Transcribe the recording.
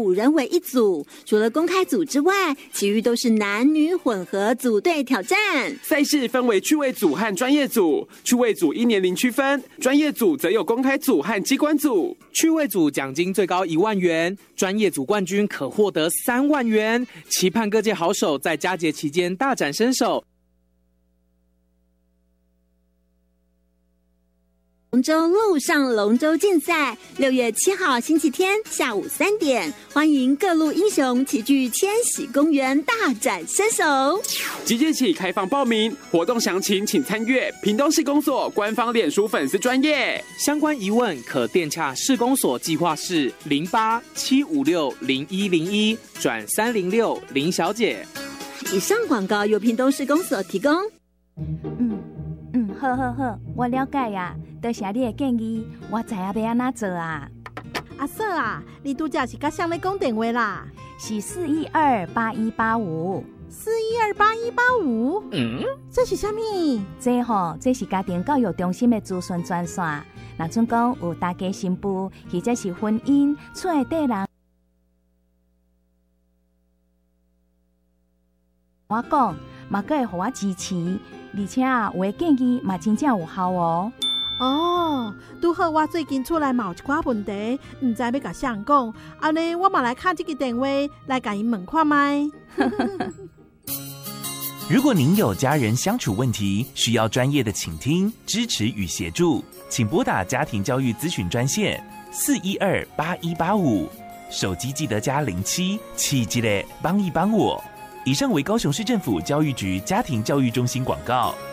5人为一组，除了公开组之外，其余都是男女混合组队挑战。 赛事分为趣味组和专业组，趣味组依年龄区分，专业组则有公开组和机关组。 趣味组奖金最高1万元，专业组冠军可获得3万元。期盼各界好手在佳节期间大展身手。 龙舟陆上龙舟竞赛，6月7号星期天下午3点，欢迎各路英雄齐聚千禧公园大展身手。 即日起开放报名，活动详情请参阅屏东市公所官方脸书粉丝专页。 相关疑问可电洽市公所计划室08-756-0101转306林小姐。 以上广告由屏东市公所提供。 好，我了解啊，多谢你的建议，我知影要安怎做啊。 阿嫂啊，你拄则是甲谁咧讲电话啦？ 是4128185。 4128185？这是啥物？ 这是家庭教育中心的资讯专线。若准讲有大家新妇或者是婚姻厝的底人，我讲嘛，阁会互我支持。而且有的建议嘛真正有效哦。 拄好我最近厝内嘛有一寡问题，唔知要甲谁人讲，安尼我嘛来敲这个电话来甲因问看卖。 如果您有家人相处问题，需要专业的倾听、支持与协助，请拨打家庭教育咨询专线4128185，手机记得加07，记得帮一帮我。以上为高雄市政府教育局家庭教育中心广告。